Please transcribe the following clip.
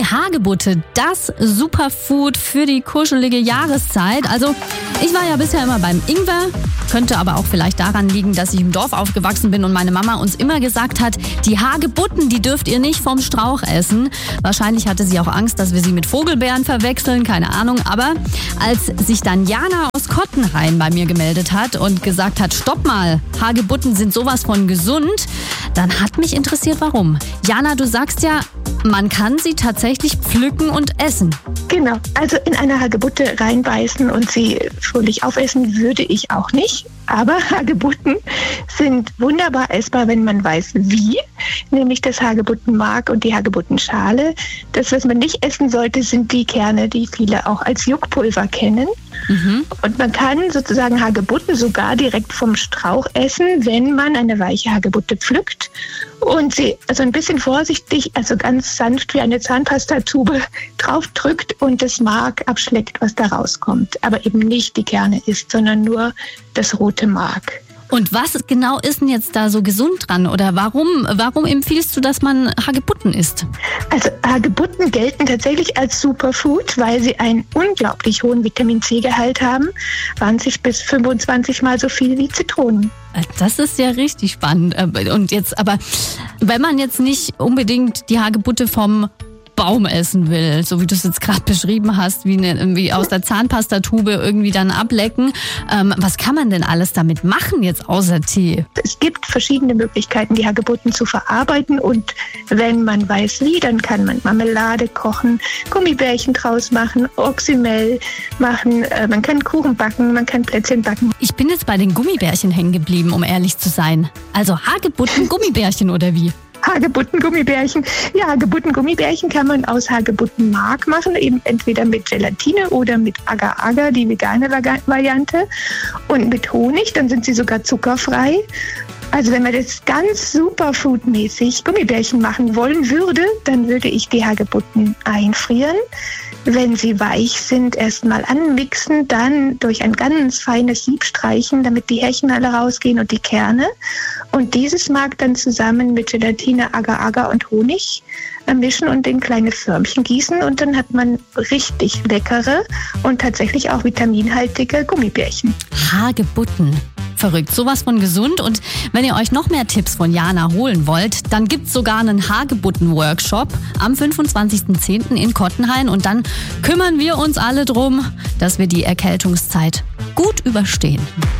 Die Hagebutte, das Superfood für die kuschelige Jahreszeit. Also ich war ja bisher immer beim Ingwer, könnte aber auch vielleicht daran liegen, dass ich im Dorf aufgewachsen bin und meine Mama uns immer gesagt hat, die Hagebutten, die dürft ihr nicht vom Strauch essen. Wahrscheinlich hatte sie auch Angst, dass wir sie mit Vogelbeeren verwechseln, keine Ahnung. Aber als sich dann Jana aus Kottenhain bei mir gemeldet hat und gesagt hat, stopp mal, Hagebutten sind sowas von gesund, dann hat mich interessiert, warum. Jana, du sagst ja, man kann sie tatsächlich pflücken und essen. Genau, also in eine Hagebutte reinbeißen und sie fröhlich aufessen würde ich auch nicht. Aber Hagebutten sind wunderbar essbar, wenn man weiß wie, nämlich das Hagebuttenmark und die Hagebuttenschale. Das, was man nicht essen sollte, sind die Kerne, die viele auch als Juckpulver kennen. Und man kann sozusagen Hagebutten sogar direkt vom Strauch essen, wenn man eine weiche Hagebutte pflückt und sie also ein bisschen vorsichtig, also ganz sanft wie eine Zahnpastatube draufdrückt und das Mark abschleckt, was da rauskommt. Aber eben nicht die Kerne isst, sondern nur das rote Mark. Und was genau ist denn jetzt da so gesund dran? Oder warum empfiehlst du, dass man Hagebutten isst? Also Hagebutten gelten tatsächlich als Superfood, weil sie einen unglaublich hohen Vitamin-C-Gehalt haben. 20 bis 25 Mal so viel wie Zitronen. Das ist ja richtig spannend. Und jetzt, aber wenn man jetzt nicht unbedingt die Hagebutte vom Baum essen will, so wie du es jetzt gerade beschrieben hast, wie aus der Zahnpastatube irgendwie dann ablecken. Was kann man denn alles damit machen jetzt außer Tee? Es gibt verschiedene Möglichkeiten, die Hagebutten zu verarbeiten und wenn man weiß wie, dann kann man Marmelade kochen, Gummibärchen draus machen, Oxymel machen, man kann Kuchen backen, man kann Plätzchen backen. Ich bin jetzt bei den Gummibärchen hängen geblieben, um ehrlich zu sein. Also Hagebutten, Gummibärchen oder wie? Hagebutten-Gummibärchen. Ja, Hagebutten-Gummibärchen kann man aus Hagebuttenmark machen, eben entweder mit Gelatine oder mit Agar-Agar, die vegane Variante, und mit Honig, dann sind sie sogar zuckerfrei. Also wenn man das ganz superfoodmäßig Gummibärchen machen wollen würde, dann würde ich die Hagebutten einfrieren. Wenn sie weich sind, erstmal anmixen, dann durch ein ganz feines Sieb streichen, damit die Härchen alle rausgehen und die Kerne. Und dieses Mark dann zusammen mit Gelatine, Agar-Agar und Honig mischen und in kleine Förmchen gießen. Und dann hat man richtig leckere und tatsächlich auch vitaminhaltige Gummibärchen. Hagebutten. Verrückt, sowas von gesund. Und wenn ihr euch noch mehr Tipps von Jana holen wollt, dann gibt's sogar einen Hagebutten-Workshop am 25.10. in Kottenhain. Und dann kümmern wir uns alle drum, dass wir die Erkältungszeit gut überstehen.